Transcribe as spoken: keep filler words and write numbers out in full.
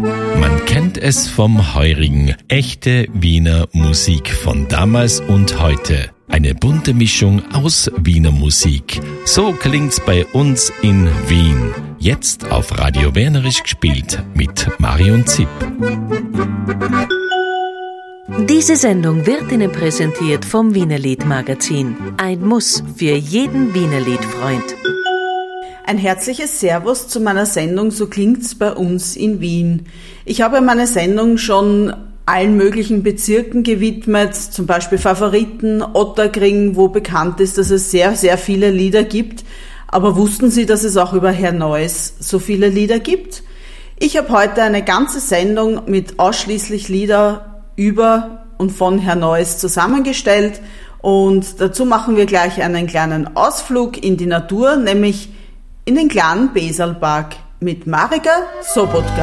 Man kennt es vom Heurigen. Echte Wiener Musik von damals und heute. Eine bunte Mischung aus Wiener Musik. So klingt's bei uns in Wien. Jetzt auf Radio Wienerisch gespielt mit Marion Zipp. Diese Sendung wird Ihnen präsentiert vom Wienerlied Magazin. Ein Muss für jeden Wienerlied-Freund. Ein herzliches Servus zu meiner Sendung So klingt's bei uns in Wien. Ich habe meine Sendung schon allen möglichen Bezirken gewidmet, zum Beispiel Favoriten, Otterkring, wo bekannt ist, dass es sehr, sehr viele Lieder gibt. Aber wussten Sie, dass es auch über Herr Neuss so viele Lieder gibt? Ich habe heute eine ganze Sendung mit ausschließlich Lieder über und von Herr Neuss zusammengestellt. Und dazu machen wir gleich einen kleinen Ausflug in die Natur, nämlich in den kleinen Besalpark mit Marika Sobotka.